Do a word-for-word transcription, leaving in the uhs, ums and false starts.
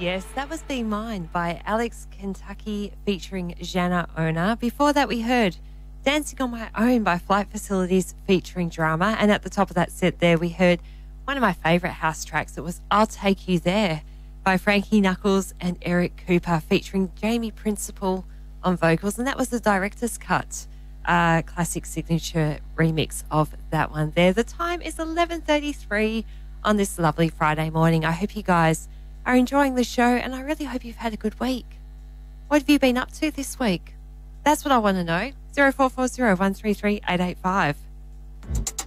Yes, that was Be Mine by Alex Kentucky featuring Jana Ona. Before that, we heard Dancing on My Own by Flight Facilities featuring Drama. And at the top of that set there, we heard one of my favourite house tracks. It was I'll Take You There by Frankie Knuckles and Eric Cooper featuring Jamie Principle on vocals. And that was the director's cut, uh, classic signature remix of that one there. The time is eleven thirty-three on this lovely Friday morning. I hope you guys are enjoying the show, and I really hope you've had a good week. What have you been up to this week? That's what I want to know. zero four four zero, one three three, eight eight five.